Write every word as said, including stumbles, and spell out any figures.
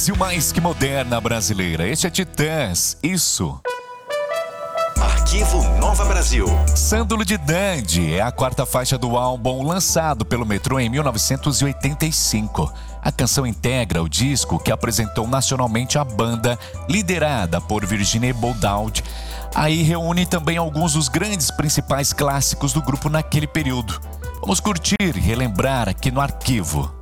E o mais que moderna brasileira, este é Titãs, isso. Arquivo Nova Brasil. Sândalo de Dandy é a quarta faixa do álbum lançado pelo Metrô em mil novecentos e oitenta e cinco. A canção integra o disco que apresentou nacionalmente a banda, liderada por Virginia Boldoud. Aí reúne também alguns dos grandes principais clássicos do grupo naquele período. Vamos curtir e relembrar aqui no Arquivo.